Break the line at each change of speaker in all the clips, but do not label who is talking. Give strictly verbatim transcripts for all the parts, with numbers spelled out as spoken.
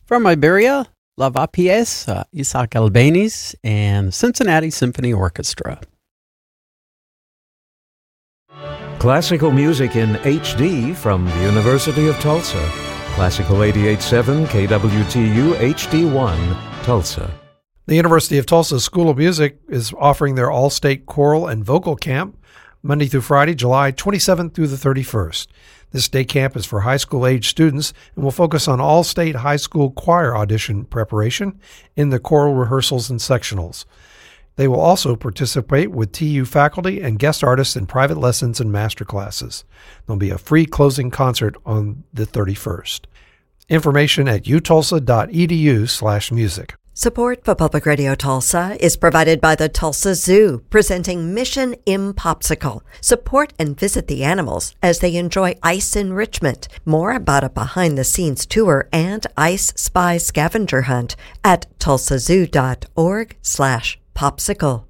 From Iberia, Lavapiés, uh, Isaac Albéniz, and the Cincinnati Symphony Orchestra.
Classical music in H D from the University of Tulsa. Classical eighty-eight point seven K W T U H D one, Tulsa.
The University of Tulsa School of Music is offering their all-state choral and vocal camp Monday through Friday, July twenty-seventh through the thirty-first. This day camp is for high school age students and will focus on all-state high school choir audition preparation in the choral rehearsals and sectionals. They will also participate with T U faculty and guest artists in private lessons and master classes. There'll be a free closing concert on the thirty-first. Information at utulsa.edu slash music.
Support for Public Radio Tulsa is provided by the Tulsa Zoo, presenting Mission Impopsicle. Support and visit the animals as they enjoy ice enrichment. More about a behind-the-scenes tour and Ice Spy scavenger hunt at tulsazoo.org slash popsicle.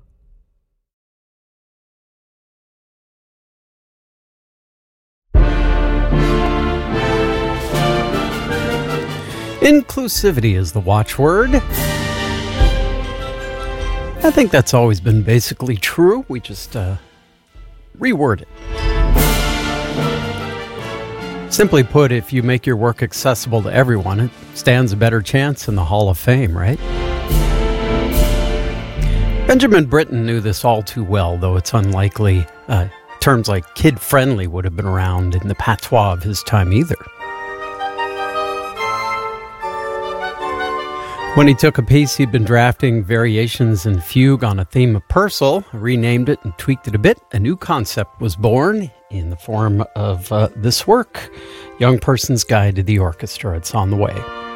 Inclusivity is the watchword. I think that's always been basically true. We just uh, reword it. Simply put, if you make your work accessible to everyone, it stands a better chance in the Hall of Fame, right? Benjamin Britten knew this all too well, though it's unlikely uh, terms like kid-friendly would have been around in the patois of his time either. When he took a piece he'd been drafting, Variations in Fugue on a Theme of Purcell, renamed it and tweaked it a bit, a new concept was born in the form of uh, this work, Young Person's Guide to the Orchestra. It's on the way.